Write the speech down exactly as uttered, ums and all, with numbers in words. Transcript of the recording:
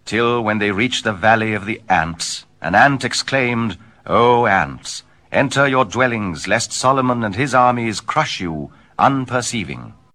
till when they reached the valley of the ants, an ant exclaimed, O ants, enter your dwellings, lest Solomon and his armies crush you unperceiving.